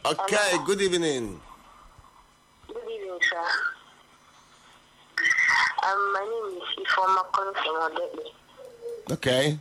Okay, good evening. Good evening, sir. My name is Ifoma calling from Odebe. Okay.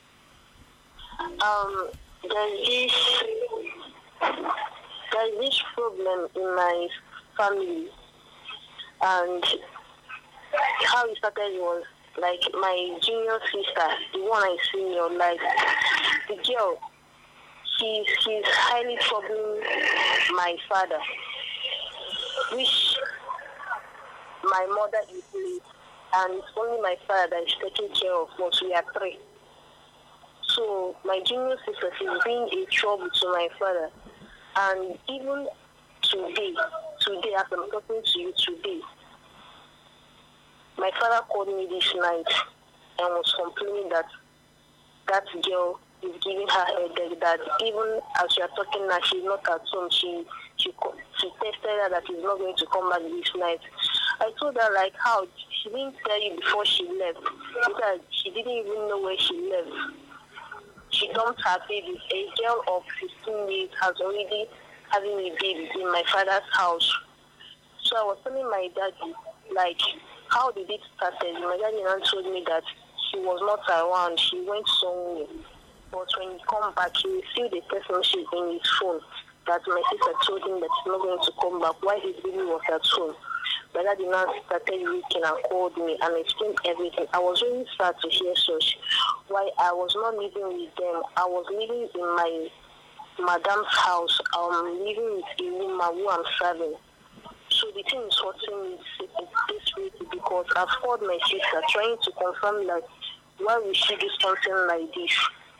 There's this problem in my family, and how it started was like my junior sister, the one I see in your life, the girl. She's highly troubling my father, which my mother is late, and it's only my father that is taking care of us. We are three. So my junior sister is being a trouble to my father, and even today, as I'm talking to you today, my father called me this night and was complaining that that girl is giving her headache, that even as you are talking now, she's not at home. She texted her that she's not going to come back this night. I told her, like, how? She didn't tell you before she left, because she didn't even know where she left. She dumped her baby. A girl of 15 years has already having a baby in my father's house. So I was telling my daddy, like, how did it start? My daddy now told me that she was not around. She went somewhere. But when he come back, he received a text message in his phone that my sister told him that he's not going to come back while his baby was at home. My daddy now started weeping and called me and explained everything. I was really sad to hear such. Why I was not living with them. I was living in my madam's house. I'm living with a woman who I'm serving. So the thing is hurting me this week because I've called my sister trying to confirm that why would she do something like this.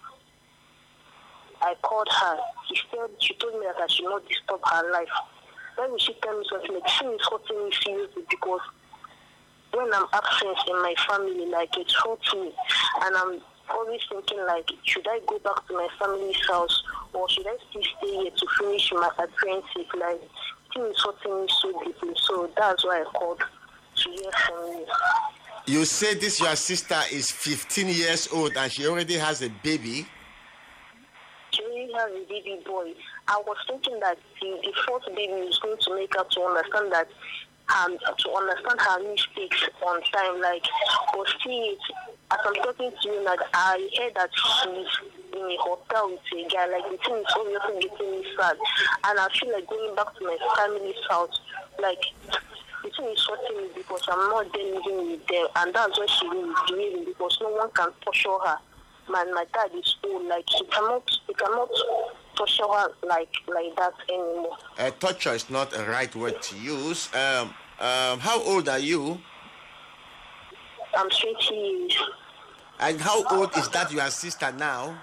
I called her. She told me that I should not disturb her life. Why would she tell me something like this? She is hurting me seriously because when I'm absent in my family, like, it hurts me. And I'm always thinking, like, should I go back to my family's house or should I still stay here to finish my apprenticeship? Like, it is hurting me so deeply. So that's why I called to hear from you. You say this your sister is 15 years old and she already has a baby? She already has a baby boy. I was thinking that the first baby is going to make her to understand that her mistakes on time. Like, but still, as I'm talking to you, like, I heard that she's in a hotel with a guy. Like, the thing is obviously getting me sad, and I feel like going back to my family's house. Like, the thing is hurting me because I'm not there living with them, and that's why she is grieving because no one can torture her. My dad is old, like he cannot torture her like that anymore. Torture is not a right word to use. How old are you? I'm 20 years. And how old is that your sister now?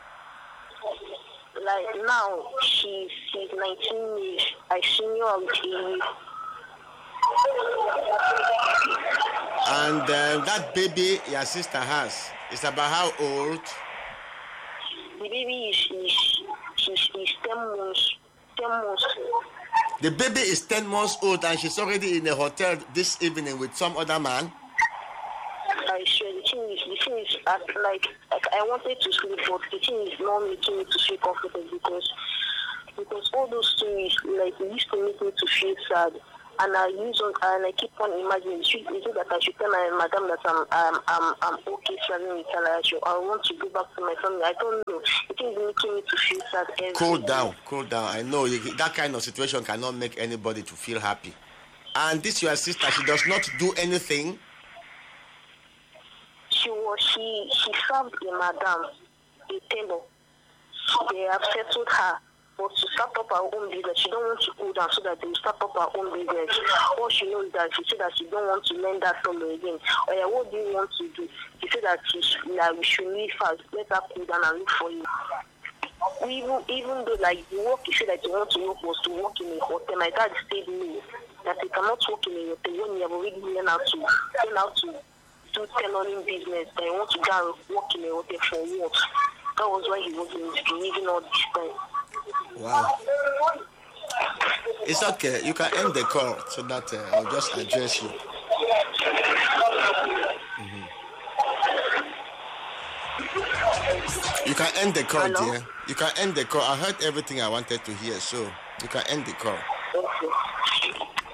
Like now, she's 19 years. I senior her with a year. And that baby your sister has is about how old? The baby is 10 months. 10 months. The baby is 10 months old and she's already in a hotel this evening with some other man? I swear, the thing is like I wanted to sleep, but the thing is not making me to feel comfortable because all those stories, like, it used to make me to feel sad. And I keep on imagining, is it that I should tell my madam that I'm okay traveling with her? I want to go back to my family. I don't know. It is making me to feel sad. Cool down. I know that kind of situation cannot make anybody to feel happy. And this your sister, she does not do anything. She served a madam, a tailor. They have settled her. But to start up her own business, she don't want to go down so that they will start up her own business. All she knows that she said that she don't want to learn that solo again. Oh yeah, what do you want to do? She said that we should leave fast, let her cool down and look for you. Even though, like, the work he said that he want to work was to work in a hotel, my dad said no, that he cannot work in a hotel when you have already learned how to do tailoring business. That he want to go and work in a hotel for what? That was why he was leaving all this time. Wow. It's okay. You can end the call so that I'll just address you. Mm-hmm. You can end the call, Hello? dear. You can end the call. I heard everything I wanted to hear, so you can end the call. Okay.